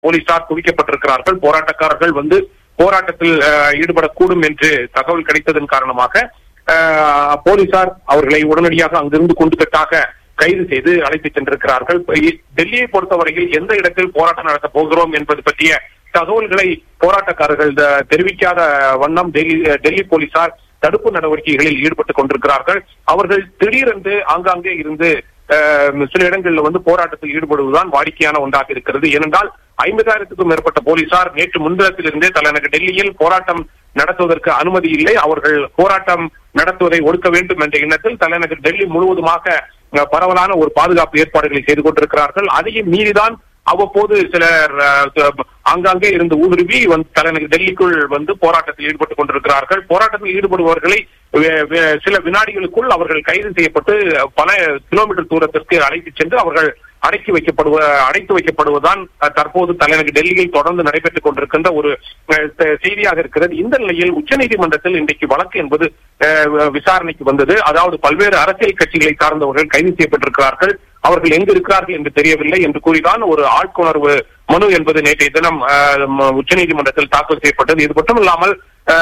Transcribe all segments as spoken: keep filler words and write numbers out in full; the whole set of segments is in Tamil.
போலீசார் குவிக்கப்பட்டிருக்கிறார்கள். போராட்டக்காரர்கள் வந்து போராட்டத்தில் ஈடுபடக்கூடும் என்று தகவல் கிடைத்ததன் காரணமாக போலீசார் அவர்களை உடனடியாக அங்கிருந்து குண்டுகட்டாக கைது செய்து அழைத்து சென்றிருக்கிறார்கள். டெல்லியை பொறுத்தவரையில் எந்த இடத்தில் போராட்டம் நடத்தப் போகிறோம் என்பது பற்றிய தகவல்களை போராட்டக்காரர்கள் தெரிவிக்காத வண்ணம் டெல்லி டெல்லி போலீசார் தடுப்பு நடவடிக்கைகளில் ஈடுபட்டுக் கொண்டிருக்கிறார்கள். அவர்கள் திடீரென்று ஆங்காங்கே இருந்து சில இடங்களில் வந்து போராட்டத்தில் ஈடுபடுவதுதான் வாடிக்கையான ஒன்றாக இருக்கிறது. ஏனென்றால் ஐம்பதாயிரத்துக்கும் மேற்பட்ட போலீசார் நேற்று முன்தினத்திலிருந்தே தலைநகர் டெல்லியில் போராட்டம் நடத்துவதற்கு அனுமதி இல்லை. அவர்கள் போராட்டம் நடத்துவதை ஒடுக்க வேண்டும் என்ற எண்ணத்தில் தலைநகர் டெல்லி முழுவதுமாக பரவலான ஒரு பாதுகாப்பு ஏற்பாடுகளை செய்து கொண்டிருக்கிறார்கள். அதையும் மீறிதான் அவ்வப்போது சிலர் ஆங்காங்கே இருந்து ஊடுருவி வந்து தலைநகர் டெல்லிக்குள் வந்து போராட்டத்தில் ஈடுபட்டுக் கொண்டிருக்கிறார்கள். போராட்டத்தில் ஈடுபடுபவர்களை சில வினாடிகளுக்குள் அவர்கள் கைது செய்யப்பட்டு பல கிலோமீட்டர் தூரத்திற்கு அழைத்து சென்று அவர்கள் அடக்கி வைக்கப்படுவ அடைத்து வைக்கப்படுவதுதான் தற்போது தலைநகர் டெல்லியில் தொடர்ந்து நடைபெற்றுக் கொண்டிருக்கின்ற ஒரு செய்தியாக இருக்கிறது. இந்த நிலையில் உச்சநீதிமன்றத்தில் இன்றைக்கு வழக்கு என்பது விசாரணைக்கு வந்தது. அதாவது பல்வேறு அரசியல் கட்சிகளை சார்ந்தவர்கள் கைது செய்யப்பட்டிருக்கிறார்கள். அவர்கள் எங்கு இருக்கிறார்கள் என்று தெரியவில்லை என்று கூறிதான் ஒரு ஆட்கொணர்வு மனு என்பது நேற்றைய தினம் உச்சநீதிமன்றத்தில் தாக்கல் செய்யப்பட்டது. இது மட்டுமில்லாமல்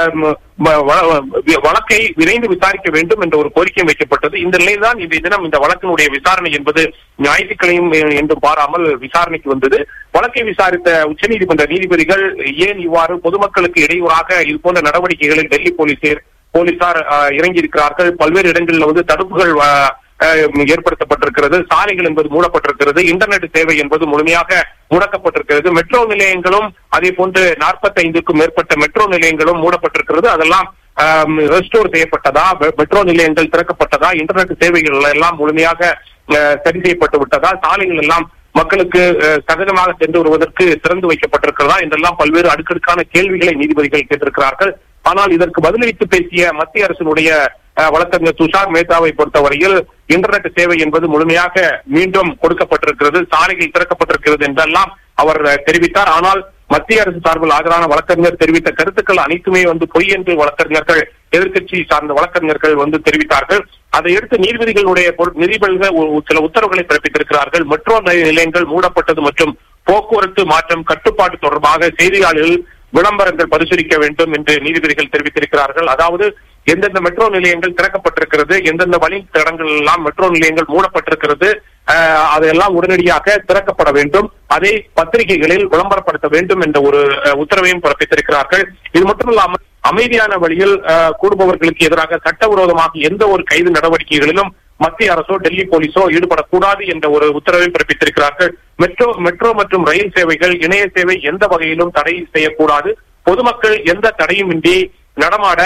வழக்கை விரைந்து விசாரிக்க வேண்டும் என்ற ஒரு கோரிக்கை வைக்கப்பட்டது. இந்த நிலையில்தான் இன்றைய தினம் இந்த வழக்கினுடைய விசாரணை என்பது ஞாயிற்றுக்கிழமை என்றும் பாராமல் விசாரணைக்கு வந்தது. வழக்கை விசாரித்த உச்சநீதிமன்ற நீதிபதிகள் ஏன் இவ்வாறு பொதுமக்களுக்கு இடையூறாக இது போன்ற நடவடிக்கைகளில் டெல்லி போலீசார் போலீசார் இறங்கியிருக்கிறார்கள். பல்வேறு இடங்களில் வந்து தடுப்புகள் ஏற்படுத்தப்பட்டிருக்கிறது. சாலைகள் என்பது மூடப்பட்டிருக்கிறது. இன்டர்நெட் சேவை என்பது முழுமையாக முடக்கப்பட்டிருக்கிறது. மெட்ரோ நிலையங்களும் அதே போன்று நாற்பத்தி ஐந்துக்கும் மேற்பட்ட மெட்ரோ நிலையங்களும் மூடப்பட்டிருக்கிறது. அதெல்லாம் ரெஸ்டோர் செய்யப்பட்டதா, மெட்ரோ நிலையங்கள் திறக்கப்பட்டதா, இன்டர்நெட் சேவைகள் எல்லாம் முழுமையாக சரி செய்யப்பட்டு விட்டதா, சாலைகள் எல்லாம் மக்களுக்கு சகஜமாக சென்று வருவதற்கு திறந்து வைக்கப்பட்டிருக்கிறதா என்றெல்லாம் பல்வேறு அடுக்கடுக்கான கேள்விகளை நீதிபதிகள் கேட்டிருக்கிறார்கள். ஆனால் இதற்கு பதிலளித்து பேசிய மத்திய அரசினுடைய வழக்கறிஞர் துஷார் மேத்தாவை பொறுத்தவரையில் இன்டர்நெட் சேவை என்பது முழுமையாக மீண்டும் கொடுக்கப்பட்டிருக்கிறது, சாலைகள் திறக்கப்பட்டிருக்கிறது என்றெல்லாம் அவர் தெரிவித்தார். ஆனால் மத்திய அரசு சார்பில் ஆஜரான வழக்கறிஞர் தெரிவித்த கருத்துக்கள் அனைத்துமே வந்து பொய் என்று வழக்கறிஞர்கள் எதிர்கட்சி சார்ந்த வழக்கறிஞர்கள் வந்து தெரிவித்தார்கள். அதையடுத்து நீதிபதிகளுடைய நீதிபதிகள் சில உத்தரவுகளை பிறப்பித்திருக்கிறார்கள். மெட்ரோ நிலையங்கள் மூடப்பட்டது மற்றும் போக்குவரத்து மாற்றம் கட்டுப்பாடு தொடர்பாக செய்தியாளர்கள் விளம்பரங்கள் பரிசீலிக்க வேண்டும் என்று நீதிபதிகள் தெரிவித்திருக்கிறார்கள். அதாவது எந்தெந்த மெட்ரோ நிலையங்கள் திறக்கப்பட்டிருக்கிறது, எந்தெந்த வழித்தடங்கள் எல்லாம் மெட்ரோ நிலையங்கள் மூடப்பட்டிருக்கிறது, அதையெல்லாம் உடனடியாக திறக்கப்பட வேண்டும். அதை பத்திரிகைகளில் விளம்பரப்படுத்த வேண்டும் என்ற ஒரு உத்தரவையும் பிறப்பித்திருக்கிறார்கள். இது மட்டுமில்லாமல் அமைதியான வழியில் கூடுபவர்களுக்கு எதிராக சட்டவிரோதமாக எந்த ஒரு கைது நடவடிக்கைகளிலும் மத்திய அரசோ டெல்லி போலீஸோ ஈடுபடக்கூடாது என்ற ஒரு உத்தரவை பிறப்பித்திருக்கிறார்கள். மெட்ரோ மெட்ரோ மற்றும் ரயில் சேவைகள், இணைய சேவை எந்த வகையிலும் தடை செய்யக்கூடாது. பொதுமக்கள் எந்த தடையும் இன்றி நடமாட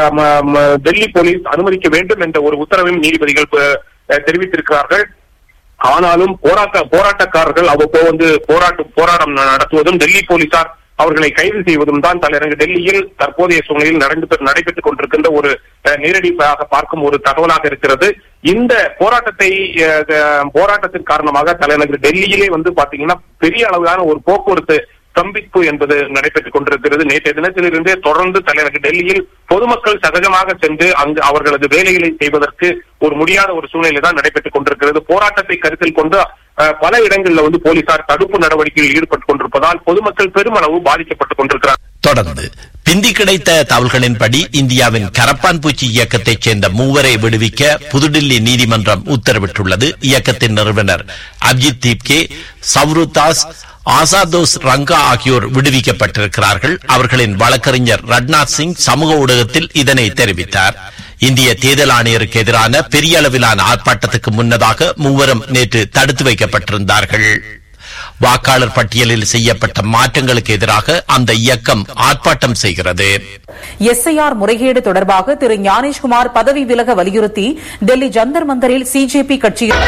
டெல்லி போலீஸ் அனுமதிக்க வேண்டும் என்ற ஒரு உத்தரவையும் நீதிபதிகள் தெரிவித்திருக்கிறார்கள். ஆனாலும் போராட்ட போராட்டக்காரர்கள் அவ்வப்போது வந்து போராட்டம் போராட்டம் நடத்துவதும் டெல்லி போலீசார் அவர்களை கைது செய்வதும் தான் தலைநகர் டெல்லியில் தற்போதைய சூழ்நிலையில் நடைபெற்றுக் கொண்டிருக்கின்ற ஒரு நேரடியாக பார்க்கும் ஒரு தகவலாக இருக்கிறது. இந்த போராட்டத்தை போராட்டத்தின் காரணமாக தலைநகர் டெல்லியிலே வந்து பாத்தீங்கன்னா பெரிய அளவிலான ஒரு போக்குவரத்து ஸ்தம்பிப்பு என்பது நடைபெற்றுக் கொண்டிருக்கிறது. நேற்றைய தினத்திலிருந்தே தொடர்ந்து தலைநகர் டெல்லியில் பொதுமக்கள் சகஜமாக சென்று அங்கு அவர்களது வேலைகளை செய்வதற்கு ஒரு முடியாத ஒரு சூழ்நிலை தான் நடைபெற்றுக் கொண்டிருக்கிறது. போராட்டத்தை கருத்தில் கொண்டு பல இடங்களில் வந்து போலீசார் தடுப்பு நடவடிக்கையில் ஈடுபட்டுக் கொண்டிருப்பதால் பொதுமக்கள் பெருமளவு பாதிக்கப்பட்டுக் கொண்டிருக்கிறார். தொடர்ந்து பிந்தி கிடைத்த தகவல்களின்படி இந்தியாவின் கரப்பான் பூச்சி இயக்கத்தைச் சேர்ந்த மூவரை விடுவிக்க புதுடில்லி நீதிமன்றம் உத்தரவிட்டுள்ளது. இயக்கத்தின் நிறுவனர் அபிஜித் தீப்கே, சவ்ருதாஸ், ஆசாதோஸ் ரங்கா ஆகியோர் விடுவிக்கப்பட்டிருக்கிறார்கள். அவர்களின் வழக்கறிஞர் ரட்நாத் சிங் சமூக ஊடகத்தில் இதனை தெரிவித்தார். இந்திய தேர்தல் ஆணையருக்கு எதிரான பெரிய அளவிலான ஆர்ப்பாட்டத்துக்கு முன்னதாக மூவரும் நேற்று தடுத்து வைக்கப்பட்டிருந்தார்கள். வாக்காளர் பட்டியலில் செய்யப்பட்ட மாற்றங்களுக்கு எதிராக அந்த இயக்கம் ஆர்ப்பாட்டம் செய்கிறது. எஸ்ஐஆர் முறைகேடு தொடர்பாக திரு ஞானேஷ்குமார் பதவி விலக வலியுறுத்தி டெல்லி ஜந்தர் மந்தரில் சிஜேபி கட்சியில்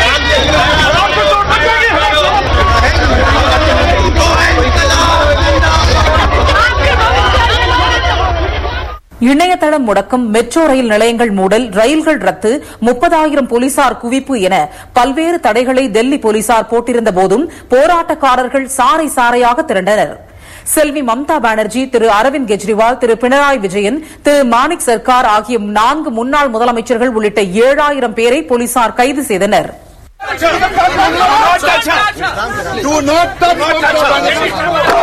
இணையதளம் முடக்கம், மெட்ரோ ரயில் நிலையங்கள் மூடல், ரயில்கள் ரத்து, முப்பதாயிரம் போலீசார் குவிப்பு என பல்வேறு தடைகளை டெல்லி போலீசார் போட்டிருந்த போதும் போராட்டக்காரர்கள் சாறை சாறையாக திரண்டனர். செல்வி மம்தா பானர்ஜி, திரு அரவிந்த் கெஜ்ரிவால், திரு பினராயி விஜயன், திரு மாணிக் சர்க்கார் ஆகிய நான்கு முன்னாள் முதலமைச்சர்கள் உள்ளிட்ட ஏழாயிரம் பேரை போலீசார் கைது செய்தனர். Do not touch.